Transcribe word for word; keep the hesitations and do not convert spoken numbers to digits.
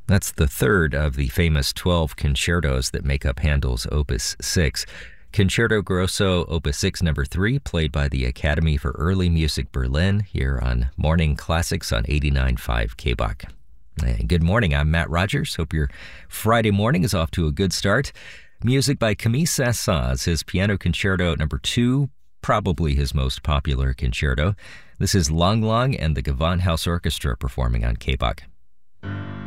That's the third of the famous twelve concertos that make up Handel's Opus six. Concerto Grosso Opus six number three, played by the Academy for Early Music Berlin, here on Morning Classics on eighty-nine point five K B O C. Good morning, I'm Matt Rogers. Hope your Friday morning is off to a good start. Music by Camille Saint-Saëns, his Piano Concerto number two, probably his most popular concerto. This is Lang Lang and the Gewandhaus Orchestra performing on K B O C.